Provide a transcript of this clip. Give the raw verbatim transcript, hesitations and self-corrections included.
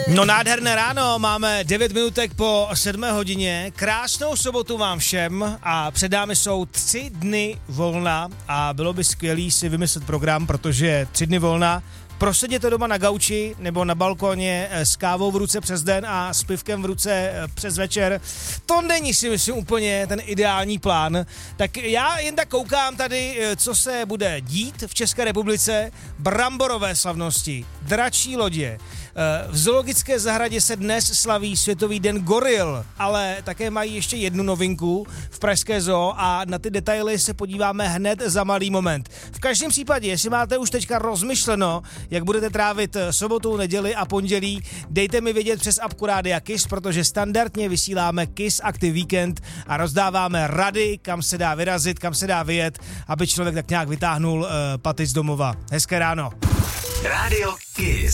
No nádherné ráno, máme devět minutek po sedmé hodině, krásnou sobotu vám všem a před námi jsou tři dny volna a bylo by skvělý si vymyslet program, protože tři dny volna, prosedět to doma na gauči nebo na balkoně s kávou v ruce přes den a s pivkem v ruce přes večer, to není si myslím úplně ten ideální plán. Tak já jen tak koukám tady, co se bude dít v České republice, bramborové slavnosti, dračí lodě. V zoologické zahradě se dnes slaví Světový den goril, ale také mají ještě jednu novinku v pražské zoo a na ty detaily se podíváme hned za malý moment. V každém případě, jestli máte už teďka rozmyšleno, jak budete trávit sobotu, neděli a pondělí, dejte mi vědět přes apku Rádia Kiss, protože standardně vysíláme Kiss Active Weekend a rozdáváme rady, kam se dá vyrazit, kam se dá vyjet, aby člověk tak nějak vytáhnul uh, paty z domova. Hezké ráno. Rádio Kiss.